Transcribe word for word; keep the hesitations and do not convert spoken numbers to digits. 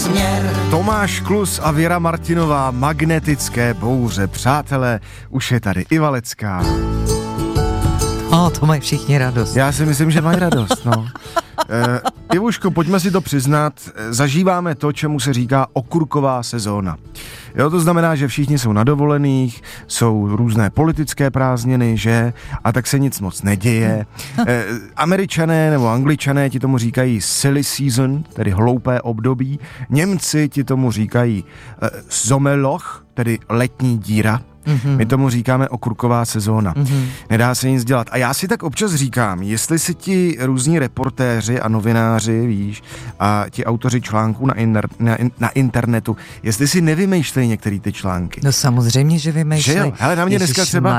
směr. Tomáš Klus a Věra Martinová, Magnetické bouře. Přátelé, už je tady i Valecká. O, to mají všichni radost. Já si myslím, že mají radost, no. E, Ivuško, pojďme si to přiznat, zažíváme to, čemu se říká okurková sezóna. Jo, to znamená, že všichni jsou na dovolených, jsou různé politické prázdniny, že? A tak se nic moc neděje. E, Američané nebo Angličané ti tomu říkají silly season, tedy hloupé období. Němci ti tomu říkají e, Sommerloch, tedy letní díra. Mm-hmm. My tomu říkáme okurková sezóna. Mm-hmm. Nedá se nic dělat. A já si tak občas říkám, jestli si ti různí reportéři a novináři, víš, a ti autoři článků na, inter, na, na internetu, jestli si nevymýšlejí některé ty články. No samozřejmě, že vymýšlejí. Že jo? Hele, na mě dneska třeba